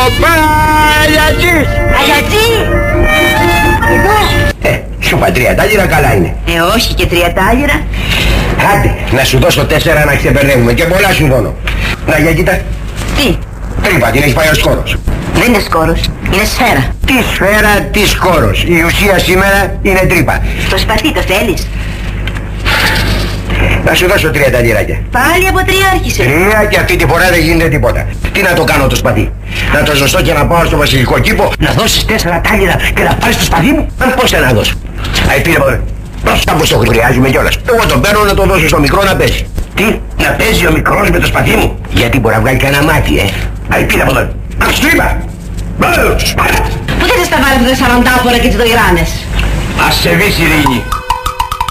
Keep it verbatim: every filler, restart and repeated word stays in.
Παλιατζής! Παλιατζή! Εδώ! Ε, σου είπα τριαντάλιρα καλά είναι. Ε, όχι και τριαντάλιρα. Άντε, να σου δώσω τέσσερα να ξεπερνεύουμε και πολλά σου δώνω. Να, για κοίτα. Τι? Τρύπα, την έχει πάει ο σκόρος. Δεν είναι σκόρος, είναι σφαίρα. Τι σφαίρα, τι σκόρος. Η ουσία σήμερα είναι τρύπα. Το σπαθί το θέλεις? Να σου δώσω τριάντα λιράκια. Πάλι από τρία άρχισε. Τρία και αυτή τη φορά δεν γίνεται τίποτα. Τι να το κάνω το σπαθί? Να το ζωστώ και να πάω στο βασιλικό κήπο, να δώσεις τέσσερα τάλιρα και να πάρεις το σπαθί μου? Αν πώς να δώσω? Αϊ, πήρε μόνο. Μπροστά μου το χρειάζομαι κιόλας. Εγώ τον παίρνω να το δώσω στο μικρό να παίζει. Τι? Να παίζει ο μικρός με το σπαθί μου? Γιατί μπορεί να βγάλει κανένα μάτι, ε. Αϊ, πήρε από εδώ. Ας του είπα. Πού δεν θα στα βάλετε τα σαραντάπορα και τις δοηράνες? Ας σε βύσει, Ειρήνη.